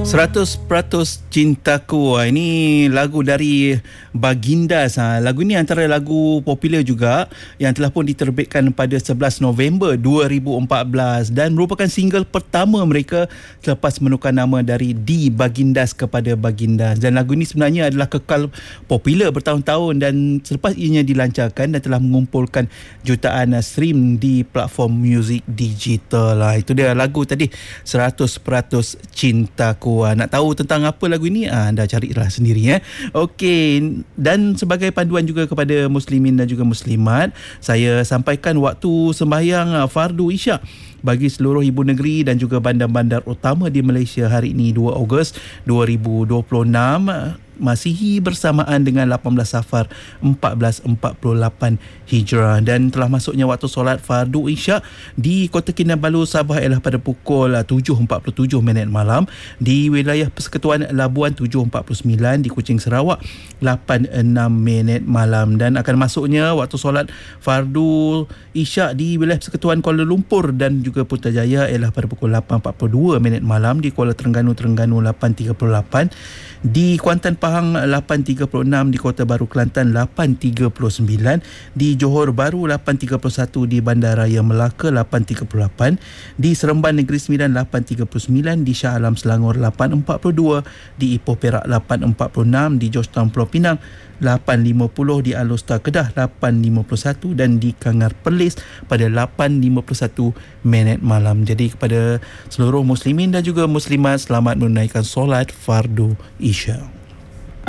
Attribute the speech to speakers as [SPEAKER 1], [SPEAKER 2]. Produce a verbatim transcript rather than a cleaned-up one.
[SPEAKER 1] seratus peratus Cintaku. Ini lagu dari Bagindas. Ha, lagu ini antara lagu popular juga yang telah pun diterbitkan pada sebelas November dua ribu empat belas dan merupakan single pertama mereka selepas menukar nama dari di Bagindas kepada Bagindas. Dan lagu ini sebenarnya adalah kekal popular bertahun-tahun dan selepas ianya dilancarkan dan telah mengumpulkan jutaan stream di platform muzik digital. Lah, itu dia lagu tadi, seratus peratus Cintaku. Nak tahu tentang apa lagu ini? Ah, anda carilah sendiri. Eh. Okey, dan sebagai panduan juga kepada muslimin dan juga muslimat, saya sampaikan waktu sembahyang fardu Isyak bagi seluruh ibu negeri dan juga bandar-bandar utama di Malaysia hari ini dua Ogos dua ribu dua puluh enam Masihi bersamaan dengan lapan belas Safar empat belas empat puluh lapan Hijrah, dan telah masuknya waktu solat fardu Isyak di Kota Kinabalu Sabah ialah pada pukul tujuh empat puluh tujuh minit malam, di wilayah Persekutuan Labuan tujuh empat puluh sembilan, di Kuching Sarawak lapan enam minit malam, dan akan masuknya waktu solat fardu Isyak di wilayah Persekutuan Kuala Lumpur dan juga Putrajaya ialah pada pukul lapan empat puluh dua minit malam, di Kuala Terengganu Terengganu lapan tiga puluh lapan, di Kuantan Pahang lapan tiga puluh enam, di Kota Baru Kelantan lapan tiga puluh sembilan, di Johor Bahru lapan tiga puluh satu, di Bandaraya Melaka lapan tiga puluh lapan, di Seremban Negeri Sembilan lapan tiga puluh sembilan, di Shah Alam Selangor lapan empat puluh dua, di Ipoh Perak lapan empat puluh enam, di Georgetown Pulau Pinang lapan lima puluh, di Alor Kedah lapan lima puluh satu dan di Kangar Perlis pada lapan lima puluh satu minit malam. Jadi kepada seluruh muslimin dan juga muslimat, selamat menunaikan solat fardu Isyak.